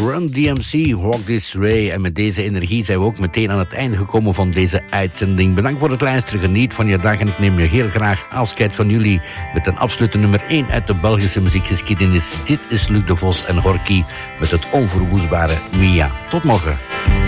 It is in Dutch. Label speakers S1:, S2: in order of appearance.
S1: Run DMC, Walk This Way. En met deze energie zijn we ook meteen aan het einde gekomen van deze uitzending. Bedankt voor het luisteren, geniet van je dag. En ik neem je heel graag afscheid van jullie met een absolute nummer 1 uit de Belgische muziekgeschiedenis. Dit is Luc de Vos en Horky met het onverwoestbare Mia. Tot morgen.